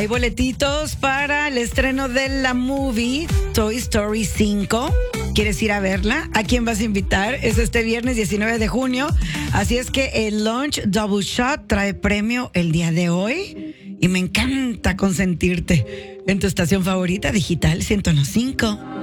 Hay boletitos para el estreno de la movie Toy Story 5. ¿Quieres ir a verla? ¿A quién vas a invitar? Es este viernes 19 de junio. Así es que el Lunch Double Shot trae premio el día de hoy. Y me encanta consentirte en tu estación favorita digital 101.5.